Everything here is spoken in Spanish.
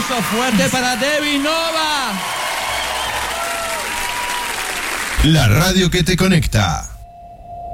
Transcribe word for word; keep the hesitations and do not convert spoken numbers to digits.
aplauso fuerte para Debbie Nova. La radio que te conecta.